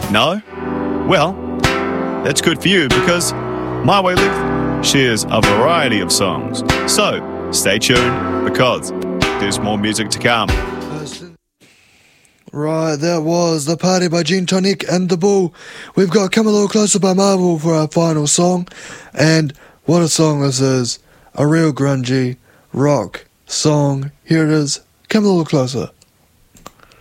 No? Well, that's good for you because My Way Length shares a variety of songs. So, stay tuned because there's more music to come. Right, that was The Party by Gin Tonic and The Bull. We've got Come a Little Closer by Marvel for our final song. And what a song this is. A real grungy rock song. Here it is. Come a Little Closer.